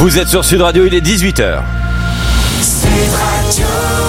Vous êtes sur Sud Radio, il est 18h. Sud Radio.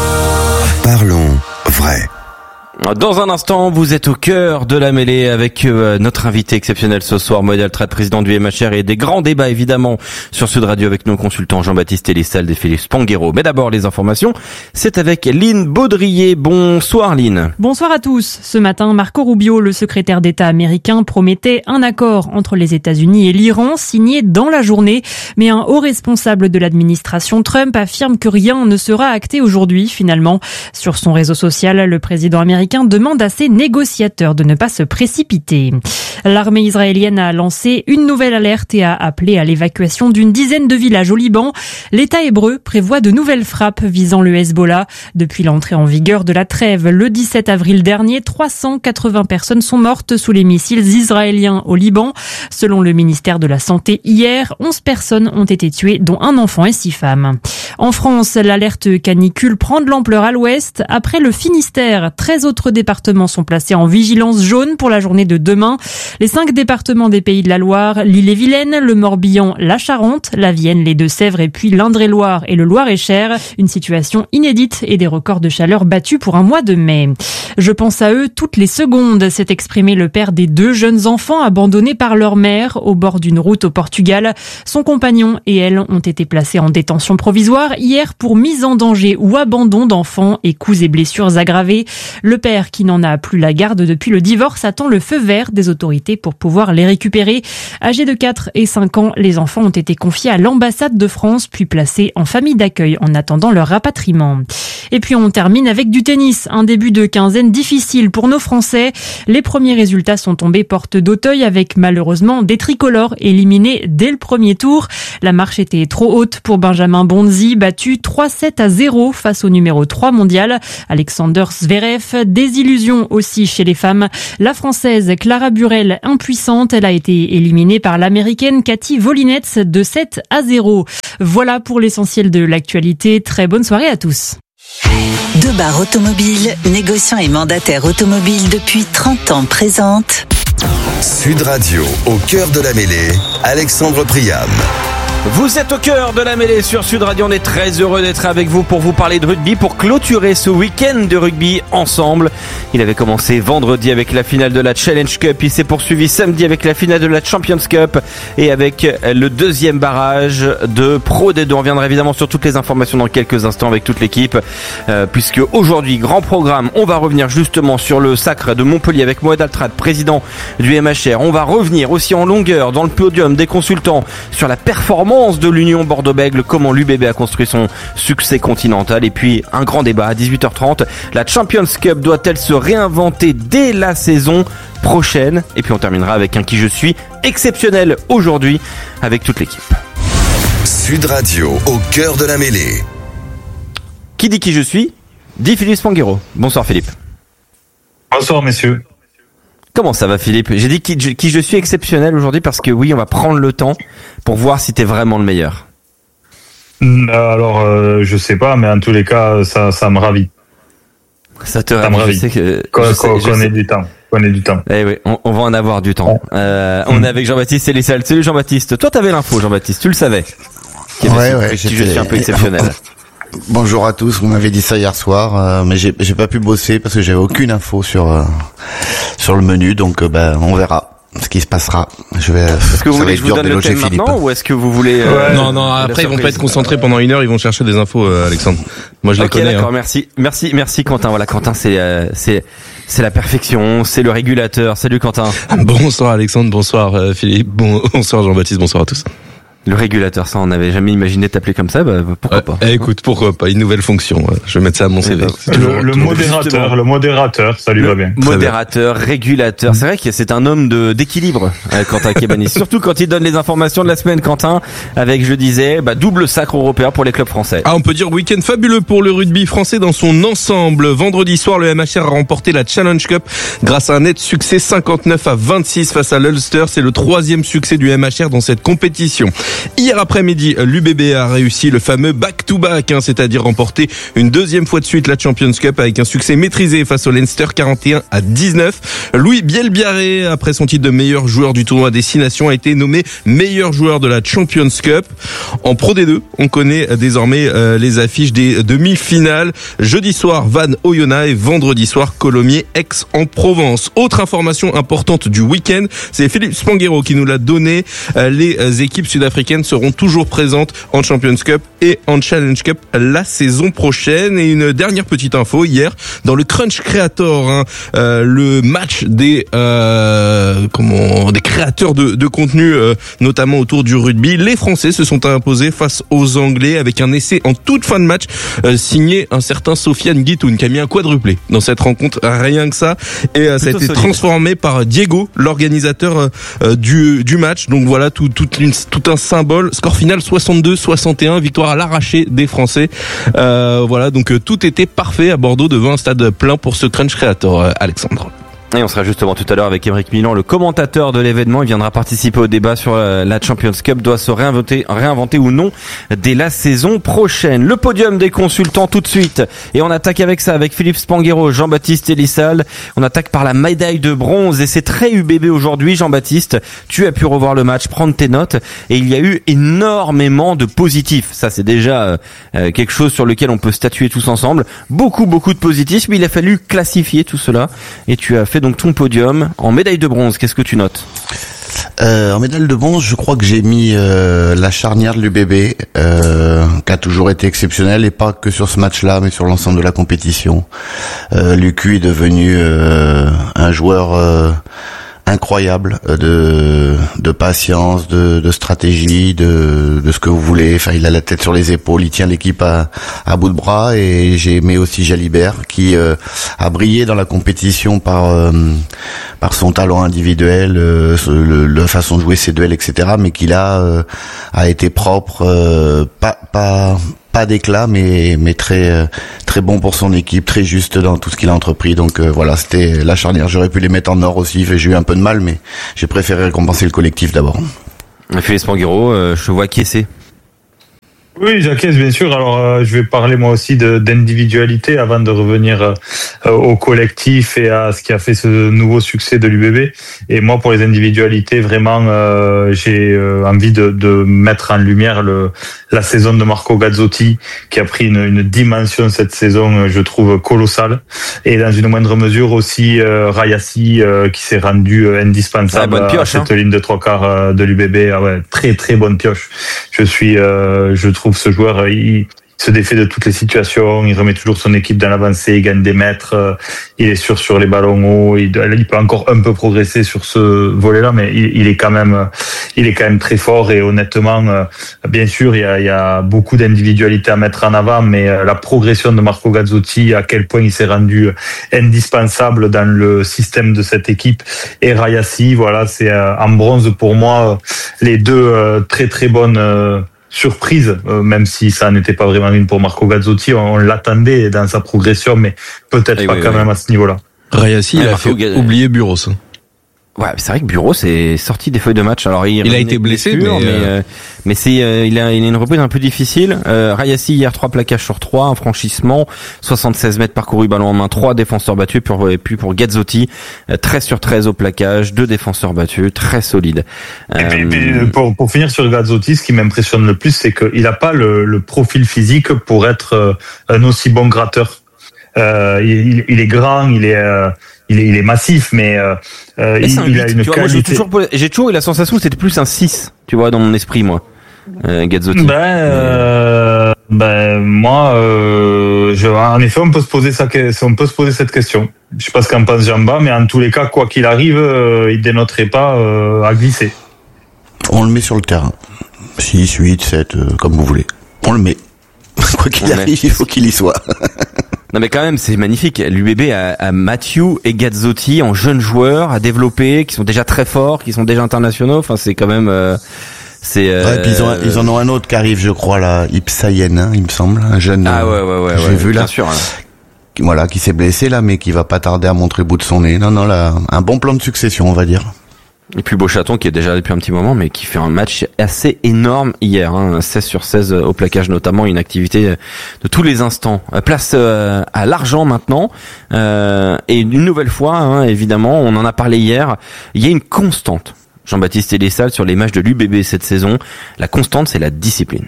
Parlons vrai. Dans un instant, vous êtes au cœur de la mêlée avec notre invité exceptionnel ce soir, Moed Altrad, président du MHR, et des grands débats évidemment sur Sud Radio avec nos consultants Jean-Baptiste Elissal et Philippe Spanghero. Mais d'abord les informations, c'est avec Lynn Baudrier. Bonsoir Lynn. Bonsoir à tous. Ce matin, Marco Rubio, le secrétaire d'État américain, promettait un accord entre les États-Unis et l'Iran signé dans la journée. Mais un haut responsable de l'administration Trump affirme que rien ne sera acté aujourd'hui finalement. Sur son réseau social, le président américain demande à ses négociateurs de ne pas se précipiter. L'armée israélienne a lancé une nouvelle alerte et a appelé à l'évacuation d'une dizaine de villages au Liban. L'État hébreu prévoit de nouvelles frappes visant le Hezbollah. Depuis l'entrée en vigueur de la trêve le 17 avril dernier, 380 personnes sont mortes sous les missiles israéliens au Liban. Selon le ministère de la Santé hier, 11 personnes ont été tuées, dont un enfant et 6 femmes. En France, l'alerte canicule prend de l'ampleur à l'ouest. Après le Finistère, 13 autres départements sont placés en vigilance jaune pour la journée de demain. Les 5 départements des Pays de la Loire, l'Ille-et-Vilaine, le Morbihan, la Charente, la Vienne, les Deux-Sèvres et puis l'Indre-et-Loire et le Loir-et-Cher. Une situation inédite et des records de chaleur battus pour un mois de mai. Je pense à eux toutes les secondes, s'est exprimé le père des 2 jeunes enfants abandonnés par leur mère au bord d'une route au Portugal. Son compagnon et elle ont été placés en détention provisoire hier pour mise en danger ou abandon d'enfants et coups et blessures aggravés. Le père, qui n'en a plus la garde depuis le divorce, attend le feu vert des autorités pour pouvoir les récupérer. Âgés de 4 et 5 ans, les enfants ont été confiés à l'ambassade de France, puis placés en famille d'accueil en attendant leur rapatriement. Et puis on termine avec du tennis. Un début de quinzaine difficile pour nos Français. Les premiers résultats sont tombés porte d'Auteuil avec malheureusement des tricolores éliminés dès le premier tour. La marche était trop haute pour Benjamin Bonzi, battu 3-7-0 face au numéro 3 mondial, Alexander Zverev. Désillusion aussi chez les femmes. La Française Clara Burel, impuissante, elle a été éliminée par l'Américaine Cathy Volinets de 7-0. Voilà pour l'essentiel de l'actualité. Très bonne soirée à tous. Debar Automobile, négociant et mandataire automobile depuis 30 ans, présente Sud Radio, au cœur de la mêlée, Alexandre Priam. Vous êtes au cœur de la mêlée sur Sud Radio, on est très heureux d'être avec vous pour vous parler de rugby, pour clôturer ce week-end de rugby ensemble. Il avait commencé vendredi avec la finale de la Challenge Cup, il s'est poursuivi samedi avec la finale de la Champions Cup et avec le deuxième barrage de Pro D2. On reviendra évidemment sur toutes les informations dans quelques instants avec toute l'équipe, puisque aujourd'hui, grand programme, on va revenir justement sur le sacre de Montpellier avec Moed Altrad, président du MHR. On va revenir aussi en longueur dans le podium des consultants sur la performance de l'Union Bordeaux-Bègles, comment l'UBB a construit son succès continental, et puis un grand débat à 18h30. La Champions Cup doit-elle se réinventer dès la saison prochaine? Et puis on terminera avec un qui je suis exceptionnel aujourd'hui avec toute l'équipe. Sud Radio, au cœur de la mêlée. Qui dit qui je suis dit Philippe Spanghero. Bonsoir Philippe. Bonsoir messieurs. Comment ça va Philippe? J'ai dit qui je suis exceptionnel aujourd'hui parce que oui, on va prendre le temps pour voir si t'es vraiment le meilleur. Alors, je sais pas, mais en tous les cas, ça me ravit. Ça te ravit. Je sais que qu'on ait du temps. On ait du temps. Eh oui, on va en avoir du temps. On est avec Jean-Baptiste Elissal. Salut Jean-Baptiste. Toi, t'avais l'info, Jean-Baptiste. Tu le savais. Ouais, je suis un peu exceptionnel. Bonjour à tous, vous m'avez dit ça hier soir, mais j'ai pas pu bosser parce que j'avais aucune info sur le menu, donc on verra ce qui se passera. Est-ce que vous voulez que je vous donne le thème maintenant ou est-ce que vous voulez Non, après ils vont pas être concentrés pendant 1 heure, ils vont chercher des infos, Alexandre. Moi je les connais. D'accord, merci Quentin. Voilà, Quentin c'est la perfection, c'est le régulateur. Salut Quentin. Bonsoir Alexandre, bonsoir Philippe, bonsoir Jean-Baptiste, bonsoir à tous. Le régulateur, ça, on n'avait jamais imaginé t'appeler comme ça, pourquoi pas? Écoute, pourquoi pas, une nouvelle fonction, je vais mettre ça à mon CV. Le modérateur, ça lui va bien. Modérateur, régulateur, c'est vrai que c'est un homme d'équilibre, Quentin Kebanis. Surtout quand il donne les informations de la semaine, Quentin, avec, je disais, double sacre européen pour les clubs français. On peut dire week-end fabuleux pour le rugby français dans son ensemble. Vendredi soir, le MHR a remporté la Challenge Cup grâce à un net succès 59-26 face à l'Ulster. C'est le 3e succès du MHR dans cette compétition. Hier après-midi, l'UBB a réussi le fameux back-to-back, c'est-à-dire remporter une deuxième fois de suite la Champions Cup avec un succès maîtrisé face au Leinster 41-19. Louis Bielbiarré, après son titre de meilleur joueur du tournoi Destination, a été nommé meilleur joueur de la Champions Cup. En Pro D2, on connaît désormais les affiches des demi-finales. Jeudi soir, Vannes Oyonnax et vendredi soir, Colomiers Aix-en-Provence. Autre information importante du week-end, c'est Philippe Spanghero qui nous l'a donné. Les équipes sud-africaines seront toujours présentes en Champions Cup et en Challenge Cup la saison prochaine. Et une dernière petite info, hier, dans le Crunch Creator, le match des créateurs de contenu, notamment autour du rugby, les Français se sont imposés face aux Anglais avec un essai en toute fin de match signé un certain Sofiane Guitoun qui a mis un quadruplé dans cette rencontre, rien que ça. Et ça a été transformé par Diego, l'organisateur du match. Donc voilà, tout un symbole. Score final 62-61, victoire à l'arraché des Français. Voilà, donc tout était parfait à Bordeaux devant un stade plein pour ce Crunch Creator, Alexandre. Et on sera justement tout à l'heure avec Émeric Milan, le commentateur de l'événement. Il viendra participer au débat sur la Champions Cup. Doit se réinventer ou non dès la saison prochaine. Le podium des consultants tout de suite. Et on attaque avec ça, avec Philippe Spanghero, Jean-Baptiste Elissal. On attaque par la médaille de bronze. Et c'est très UBB aujourd'hui, Jean-Baptiste. Tu as pu revoir le match, prendre tes notes. Et il y a eu énormément de positifs. Ça, c'est déjà quelque chose sur lequel on peut statuer tous ensemble. Beaucoup de positifs. Mais il a fallu classifier tout cela. Et tu as fait donc ton podium en médaille de bronze. Qu'est-ce que tu notes? En médaille de bronze, je crois que j'ai mis la charnière de l'UBB, qui a toujours été exceptionnelle, et pas que sur ce match-là, mais sur l'ensemble de la compétition. Lucu est devenu un joueur incroyable de patience, de stratégie, de ce que vous voulez. Enfin, il a la tête sur les épaules, il tient l'équipe à bout de bras. Et j'ai aimé aussi Jalibert qui a brillé dans la compétition par son talent individuel, la façon de jouer ses duels, etc. Mais qui là a été propre, pas d'éclat, mais très bon pour son équipe, très juste dans tout ce qu'il a entrepris. Donc voilà, c'était la charnière. J'aurais pu les mettre en or aussi, j'ai eu un peu de mal, mais j'ai préféré récompenser le collectif d'abord. Philippe Spanghero, je te vois acquiescer. Oui, j'acquiesce bien sûr. Alors, je vais parler moi aussi d'individualité avant de revenir au collectif et à ce qui a fait ce nouveau succès de l'UBB. Et moi, pour les individualités, vraiment, j'ai envie de mettre en lumière la saison de Marco Gazzotti, qui a pris une dimension cette saison, je trouve, colossale. Et dans une moindre mesure aussi, Rayassi, qui s'est rendu indispensable à cette ligne de 3/4 de l'UBB. Ah ouais, très très bonne pioche. Je trouve ce joueur, il se défait de toutes les situations, il remet toujours son équipe dans l'avancée, il gagne des mètres, il est sûr sur les ballons hauts, il peut encore un peu progresser sur ce volet-là, mais il est quand même très fort. Et honnêtement, bien sûr, il y a beaucoup d'individualités à mettre en avant, mais la progression de Marco Gazzotti, à quel point il s'est rendu indispensable dans le système de cette équipe, et Rayassi, voilà, c'est en bronze pour moi les deux très très bonnes surprise, même si ça n'était pas vraiment une pour Marco Gazzotti, on l'attendait dans sa progression, mais peut-être pas quand même à ce niveau-là. Rayassi, il a fait oublier Buros. Ouais, c'est vrai que Buros est sorti des feuilles de match. Alors il a été blessé, mais c'est il a une reprise un peu difficile. Rayassi hier 3 plaquages sur 3, un franchissement, 76 mètres parcourus ballon en main, 3 défenseurs battus. Et puis pour Gazzotti, 13 sur 13 au plaquage, 2 défenseurs battus, très solide. Et puis, pour finir sur Gazzotti, ce qui m'impressionne le plus, c'est qu'il a pas le profil physique pour être un aussi bon gratteur. Il est grand, il est massif, mais il a une qualité. Moi, j'ai toujours eu la sensation que c'était plus un 6, tu vois, dans mon esprit, moi. Gazzotti. Moi, en effet, on peut se poser cette question. Je sais pas ce qu'en pense Jamba, mais en tous les cas, quoi qu'il arrive, il dénoterait pas à glisser. On le met sur le terrain. 6, 8, 7, comme vous voulez. On le met. Quoi qu'il arrive, il faut qu'il y soit. Non mais quand même c'est magnifique. L'UBB a Mathieu et Gazzotti en jeunes joueurs à développer, qui sont déjà très forts, qui sont déjà internationaux. Enfin c'est quand même puis ils en ont un autre qui arrive, je crois là, Ipsayen, il me semble, un jeune. Ah ouais. J'ai vu là. Bien sûr. Voilà, qui s'est blessé là, mais qui va pas tarder à montrer bout de son nez. Non là, un bon plan de succession, on va dire. Et puis Beauchaton qui est déjà depuis un petit moment mais qui fait un match assez énorme hier, 16 sur 16 au plaquage notamment, une activité de tous les instants. Place à l'argent maintenant, et une nouvelle fois, évidemment, on en a parlé hier, il y a une constante, Jean-Baptiste Elessal, sur les matchs de l'UBB cette saison. La constante, c'est la discipline.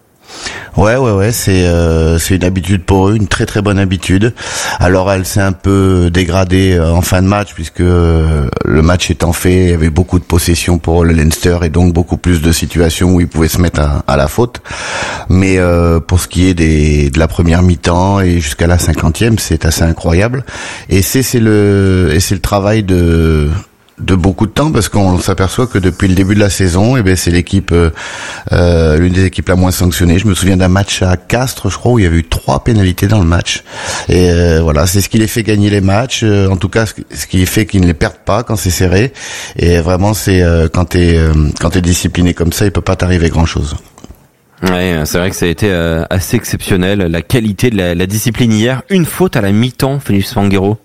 Ouais, c'est une habitude pour eux, une très très bonne habitude. Alors elle s'est un peu dégradée en fin de match puisque le match étant fait, il y avait beaucoup de possession pour le Leinster et donc beaucoup plus de situations où ils pouvaient se mettre à la faute. Mais pour ce qui est de la première mi-temps et jusqu'à la 50e, c'est assez incroyable. Et c'est le travail de beaucoup de temps parce qu'on s'aperçoit que depuis le début de la saison, c'est l'équipe l'une des équipes la moins sanctionnée. Je me souviens d'un match à Castres, je crois, où il y avait eu 3 pénalités dans le match. Et voilà, c'est ce qui les fait gagner les matchs. En tout cas, ce qui fait qu'ils ne les perdent pas quand c'est serré. Et vraiment, c'est quand t'es discipliné comme ça, il peut pas t'arriver grand-chose. Ouais, c'est vrai que ça a été assez exceptionnel, la qualité de la discipline hier. Une faute à la mi-temps, Philippe Spanghero.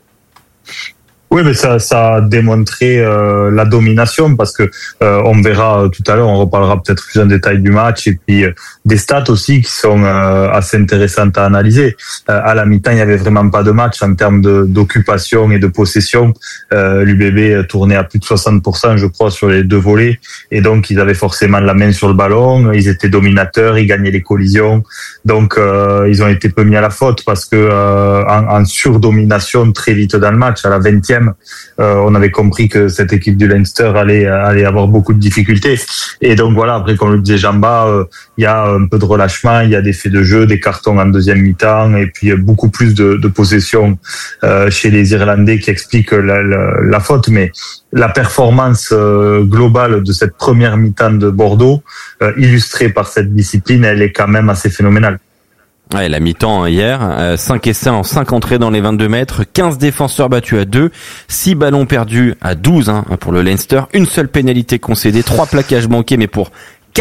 Oui, mais ça a démontré la domination parce que on verra tout à l'heure, on reparlera peut-être plus en détail du match et puis des stats aussi qui sont assez intéressantes à analyser. À la mi-temps, il y avait vraiment pas de match en termes d'occupation et de possession. L'UBB tournait à plus de 60%, je crois, sur les 2 volets et donc ils avaient forcément la main sur le ballon. Ils étaient dominateurs, ils gagnaient les collisions, donc ils ont été peu mis à la faute parce que en surdomination très vite dans le match, à la 20e. On avait compris que cette équipe du Leinster allait avoir beaucoup de difficultés. Et donc voilà, après, comme le disait Jamba, il y a un peu de relâchement, il y a des faits de jeu, des cartons en deuxième mi-temps, et puis beaucoup plus de possession chez les Irlandais qui expliquent la faute. Mais la performance globale de cette première mi-temps de Bordeaux, illustrée par cette discipline, elle est quand même assez phénoménale. Ouais, la mi-temps hier, 5 essais en 5 entrées dans les 22 mètres, 15 défenseurs battus à 2, 6 ballons perdus à 12 pour le Leinster, une seule pénalité concédée, 3 plaquages manqués mais pour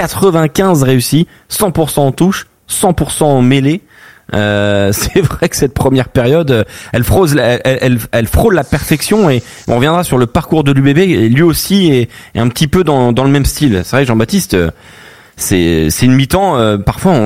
95 réussis, 100% en touche, 100% en mêlée. C'est vrai que cette première période, elle frôle la perfection et on reviendra sur le parcours de l'UBB, lui aussi est un petit peu dans le même style. C'est vrai, Jean-Baptiste, c'est une mi-temps, parfois